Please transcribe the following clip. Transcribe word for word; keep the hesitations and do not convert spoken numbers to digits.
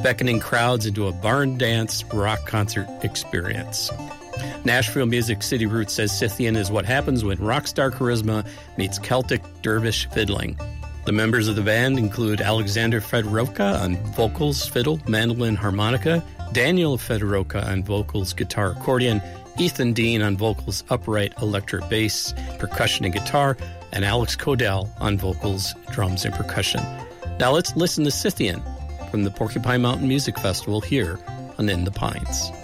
beckoning crowds into a barn dance rock concert experience. Nashville Music City Roots says Scythian is what happens when rock star charisma meets Celtic dervish fiddling. The members of the band include Alexander Fedorovka on vocals, fiddle, mandolin, harmonica, Daniel Fedorovka on vocals, guitar, accordion, Ethan Dean on vocals, upright, electric bass, percussion, and guitar, and Alex Codell on vocals, drums, and percussion. Now let's listen to Scythian from the Porcupine Mountain Music Festival here on In the Pines.